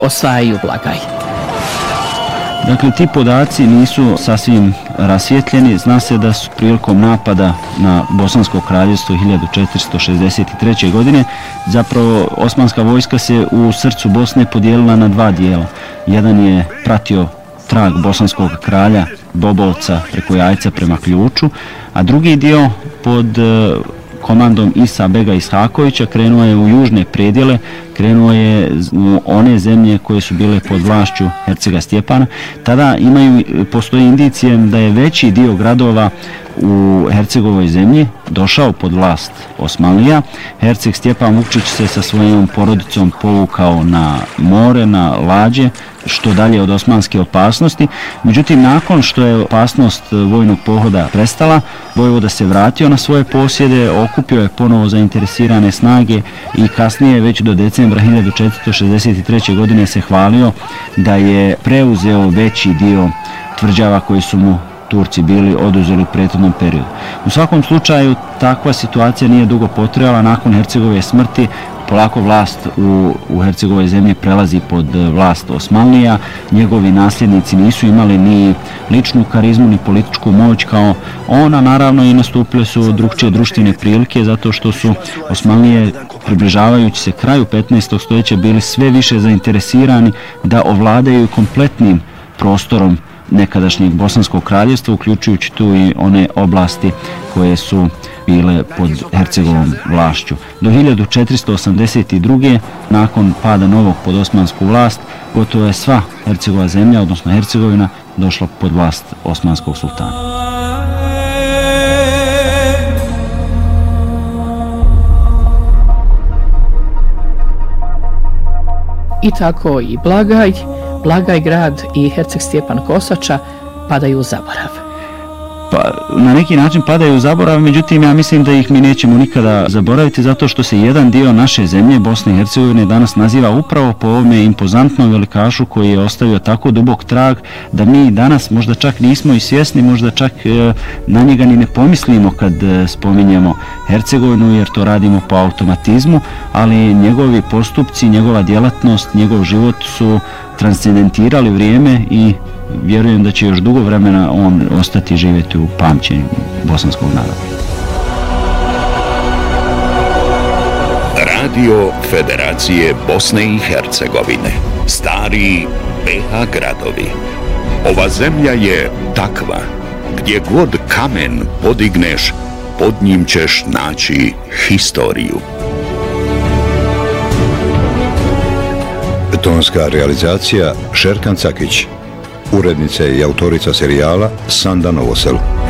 osvajaju Blagaj. Dakle, ti podaci nisu sasvim rasvjetljeni. Zna se da su prilikom napada na Bosansko kraljevstvo 1463. godine zapravo osmanska vojska se u srcu Bosne podijelila na dva dijela. Jedan je pratio trag bosanskog kralja Bobovca preko Jajca prema Ključu, a drugi dio pod komandom Isa Bega Ishakovića krenuo je u južne predjele, krenuo je u one zemlje koje su bile pod vlašću Hercega Stjepana. Tada postoje indicije da je veći dio gradova u Hercegovoj zemlji došao pod vlast Osmanlija. Herceg Stjepan Vukčić se sa svojom porodicom povukao na more, na lađe, što dalje od osmanske opasnosti. Međutim, nakon što je opasnost vojnog pohoda prestala, vojvoda se vratio na svoje posjede, okupio je ponovo zainteresirane snage i kasnije, već do decembra 1463. godine, se hvalio da je preuzeo veći dio tvrđava koji su mu Turci bili oduzeli u prethodnom periodu. U svakom slučaju, takva situacija nije dugo potrajala. Nakon Hercegove smrti polako vlast u Hercegovoj zemlji prelazi pod vlast Osmanlija. Njegovi nasljednici nisu imali ni ličnu karizmu, ni političku moć kao ona. Naravno, i nastupile su drugčije društvene prilike, zato što su Osmanlije, približavajući se kraju 15. stoljeća, bili sve više zainteresirani da ovladaju kompletnim prostorom nekadašnjeg Bosanskog kraljevstva, uključujući tu i one oblasti koje su bile pod Hercegovom vlašću. Do 1482. nakon pada novog pod osmansku vlast, gotovo je sva Hercegova zemlja, odnosno Hercegovina, došla pod vlast osmanskog sultana. I tako i Blagaj grad i Herceg Stjepan Kosača padaju u zaborav. Pa, na neki način padaju u zaborav, međutim ja mislim da ih mi nećemo nikada zaboraviti, zato što se jedan dio naše zemlje, Bosne i Hercegovine, danas naziva upravo po ovome impozantnom velikašu koji je ostavio tako dubok trag da mi danas možda čak nismo i svjesni, možda čak na njega ni ne pomislimo kad spominjemo Hercegovinu, jer to radimo po automatizmu, ali njegovi postupci, njegova djelatnost, njegov život su transcendentirali vrijeme i vjerujem da će još dugo vremena on ostati živjeti u pamćenju bosanskog naroda. Radio Federacije Bosne i Hercegovine. Stari BH gradovi. Ova zemlja je takva. Gdje god kamen podigneš, pod njim ćeš naći historiju. Tonska realizacija Šerkan Cakić, urednica i autorica serijala Sanda Novosel.